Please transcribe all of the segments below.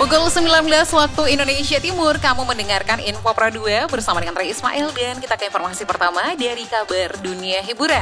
Pukul 19 waktu Indonesia Timur, kamu mendengarkan Info Pro 2 bersama dengan Ray Ismail dan kita ke informasi pertama dari kabar dunia hiburan.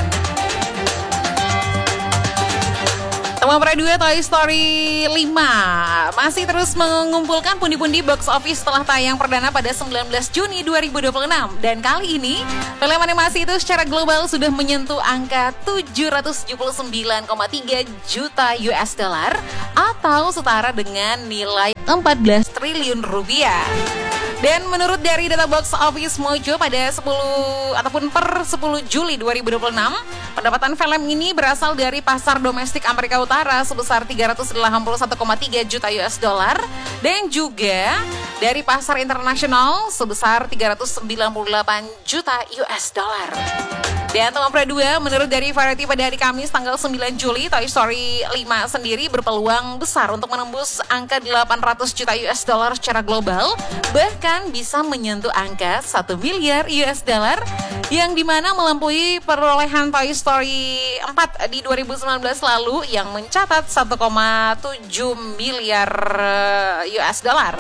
Teman Pro 2 Toy Story 5 masih terus mengumpulkan pundi-pundi box office setelah tayang perdana pada 19 Juni 2026. Dan kali ini, film animasi itu secara global sudah menyentuh angka 779,3 juta US dollar atau setara dengan nilai 14 triliun rupiah. Dan menurut dari data box office Mojo pada 10 Juli 2026, pendapatan film ini berasal dari pasar domestik Amerika Utara sebesar 381,3 juta US dollar dan juga dari pasar internasional sebesar 398 juta US dollar. Dan teman Pro 2, menurut dari Variety pada hari Kamis tanggal 9 Juli, Toy Story 5 sendiri berpeluang besar untuk menembus angka 800 juta US dollar secara global, bahkan bisa menyentuh angka 1 miliar US dollar, yang dimana melampaui perolehan Toy Story 4 di 2019 lalu yang mencatat 1,7 miliar US dollar.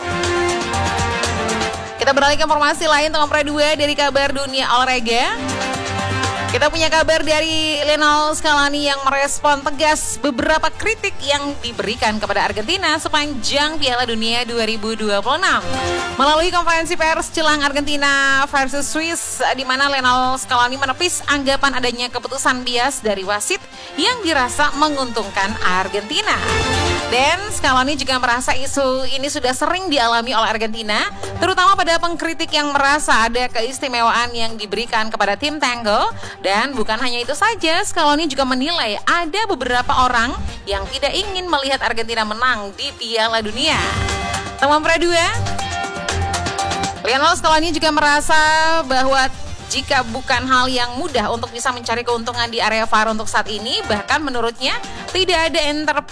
Kita beralih ke informasi lain teman Pro 2 dari kabar dunia olahraga. Kita punya kabar dari Lionel Scaloni yang merespon tegas beberapa kritik yang diberikan kepada Argentina sepanjang Piala Dunia 2026. Melalui konferensi pers jelang Argentina versus Swiss, di mana Lionel Scaloni menepis anggapan adanya keputusan bias dari wasit yang dirasa menguntungkan Argentina. Dan Scaloni juga merasa isu ini sudah sering dialami oleh Argentina, terutama pada pengkritik yang merasa ada keistimewaan yang diberikan kepada tim Tango. Dan bukan hanya itu saja, Scaloni juga menilai ada beberapa orang yang tidak ingin melihat Argentina menang di Piala Dunia. Teman Pro 2, Lionel Scaloni juga merasa bahwa jika bukan hal yang mudah untuk bisa mencari keuntungan di area VAR untuk saat ini, bahkan menurutnya tidak ada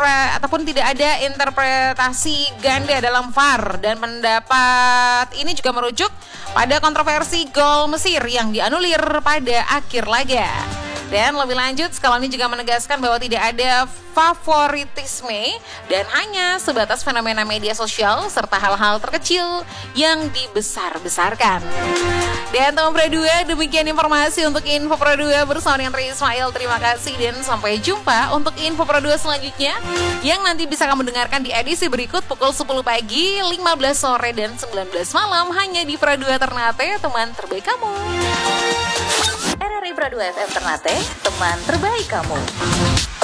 interpretasi ganda dalam VAR, dan pendapat ini juga merujuk pada kontroversi gol Mesir yang dianulir pada akhir laga. Dan lebih lanjut, Scaloni juga menegaskan bahwa tidak ada favoritisme dan hanya sebatas fenomena media sosial serta hal-hal terkecil yang dibesar-besarkan. Dan teman Pro 2, demikian informasi untuk Info Pro 2 bersama dengan Ray Ismail. Terima kasih dan sampai jumpa untuk Info Pro 2 selanjutnya yang nanti bisa kamu dengarkan di edisi berikut pukul 10 pagi, 15 sore, dan 19 malam hanya di Pro 2 Ternate, teman terbaik kamu. RRI Pro 2 FM Ternate, teman terbaik kamu.